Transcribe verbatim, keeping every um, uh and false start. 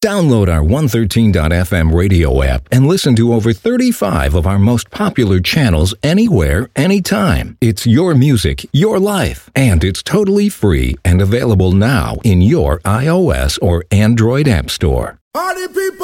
Download our one thirteen dot f m radio app and listen to over thirty-five of our most popular channels anywhere, anytime. It's your music, your life, and it's totally free and available now in your iOS or Android app store. Party people!